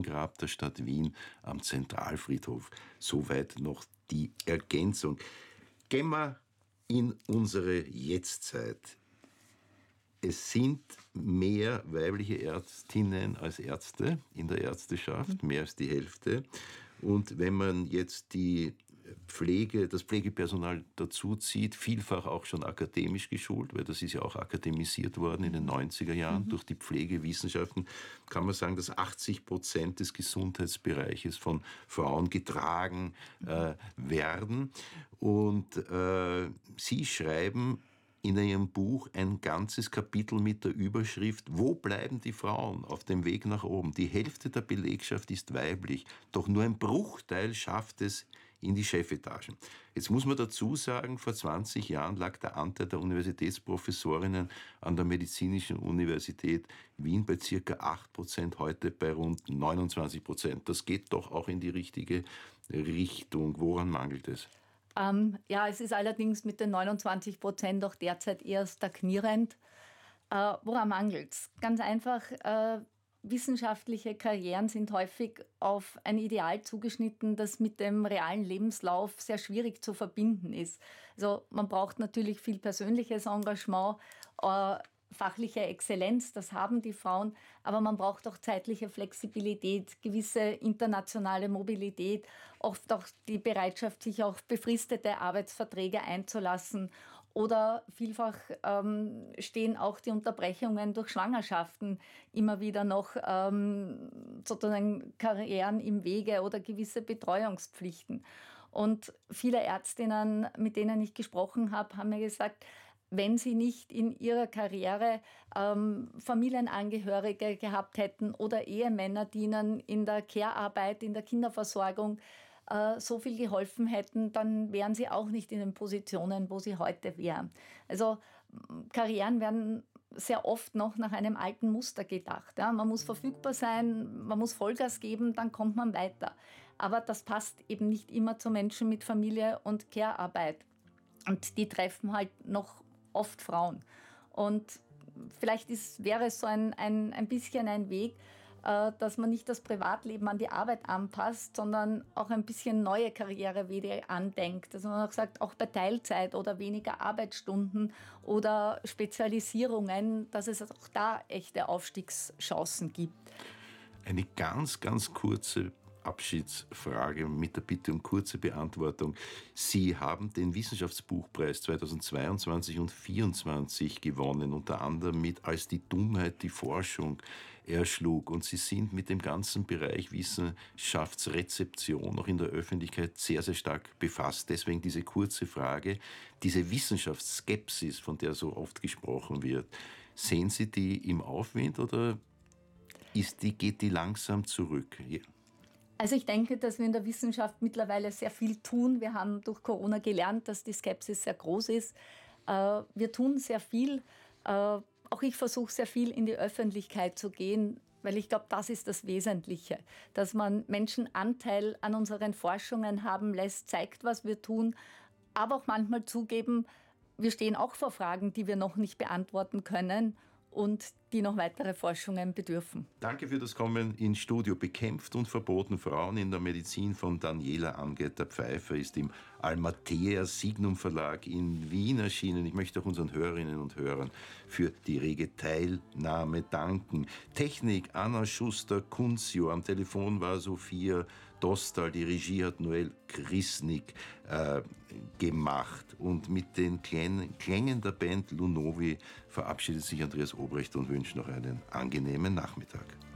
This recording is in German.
Grab der Stadt Wien am Zentralfriedhof. Soweit noch die Ergänzung. Gehen wir in unsere Jetztzeit. Es sind mehr weibliche Ärztinnen als Ärzte in der Ärzteschaft, mehr als die Hälfte. Und wenn man jetzt das Pflegepersonal dazu zieht, vielfach auch schon akademisch geschult, weil das ist ja auch akademisiert worden in den 90er Jahren durch die Pflegewissenschaften, kann man sagen, dass 80% des Gesundheitsbereiches von Frauen getragen werden. Und Sie schreiben in Ihrem Buch ein ganzes Kapitel mit der Überschrift „Wo bleiben die Frauen auf dem Weg nach oben? Die Hälfte der Belegschaft ist weiblich, doch nur ein Bruchteil schafft es in die Chefetagen." Jetzt muss man dazu sagen, vor 20 Jahren lag der Anteil der Universitätsprofessorinnen an der Medizinischen Universität Wien bei ca. 8%, heute bei rund 29%. Das geht doch auch in die richtige Richtung. Woran mangelt es? Ja, es ist allerdings mit den 29% auch derzeit eher stagnierend. Woran mangelt es? Ganz einfach, wissenschaftliche Karrieren sind häufig auf ein Ideal zugeschnitten, das mit dem realen Lebenslauf sehr schwierig zu verbinden ist. Also man braucht natürlich viel persönliches Engagement, fachliche Exzellenz, das haben die Frauen, aber man braucht auch zeitliche Flexibilität, gewisse internationale Mobilität, oft auch die Bereitschaft, sich auf befristete Arbeitsverträge einzulassen. Oder vielfach stehen auch die Unterbrechungen durch Schwangerschaften immer wieder noch sozusagen Karrieren im Wege oder gewisse Betreuungspflichten. Und viele Ärztinnen, mit denen ich gesprochen habe, haben mir gesagt, wenn sie nicht in ihrer Karriere Familienangehörige gehabt hätten oder Ehemänner, die ihnen in der Care-Arbeit, in der Kinderversorgung so viel geholfen hätten, dann wären sie auch nicht in den Positionen, wo sie heute wären. Also Karrieren werden sehr oft noch nach einem alten Muster gedacht. Ja, man muss verfügbar sein, man muss Vollgas geben, dann kommt man weiter. Aber das passt eben nicht immer zu Menschen mit Familie und Care-Arbeit. Und die treffen halt noch oft Frauen. Und vielleicht wäre es so ein bisschen ein Weg, dass man nicht das Privatleben an die Arbeit anpasst, sondern auch ein bisschen neue Karrierewege andenkt. Also man auch sagt, auch bei Teilzeit oder weniger Arbeitsstunden oder Spezialisierungen, dass es auch da echte Aufstiegschancen gibt. Eine ganz, ganz kurze Abschiedsfrage mit der Bitte um kurze Beantwortung. Sie haben den Wissenschaftsbuchpreis 2022 und 2024 gewonnen, unter anderem mit "Als die Dummheit die Forschung erschlug". Und Sie sind mit dem ganzen Bereich Wissenschaftsrezeption auch in der Öffentlichkeit sehr, sehr stark befasst. Deswegen diese kurze Frage, diese Wissenschaftsskepsis, von der so oft gesprochen wird, sehen Sie die im Aufwind oder geht die langsam zurück? Ja. Also ich denke, dass wir in der Wissenschaft mittlerweile sehr viel tun. Wir haben durch Corona gelernt, dass die Skepsis sehr groß ist. Wir tun sehr viel. Auch ich versuche sehr viel in die Öffentlichkeit zu gehen, weil ich glaube, das ist das Wesentliche. Dass man Menschen Anteil an unseren Forschungen haben lässt, zeigt, was wir tun, aber auch manchmal zugeben, wir stehen auch vor Fragen, die wir noch nicht beantworten können und die noch weitere Forschungen bedürfen. Danke für das Kommen ins Studio. "Bekämpft und verboten Frauen in der Medizin" von Daniela Angeter-Pfeiffer ist im Almatea Signum Verlag in Wien erschienen. Ich möchte auch unseren Hörerinnen und Hörern für die rege Teilnahme danken. Technik Anna Schuster-Kunzio, am Telefon war Sophia Dostal, die Regie hat Noel Krisnik gemacht. Und mit den Klängen der Band Lunovi verabschiedet sich Andreas Obrecht und wünscht noch einen angenehmen Nachmittag.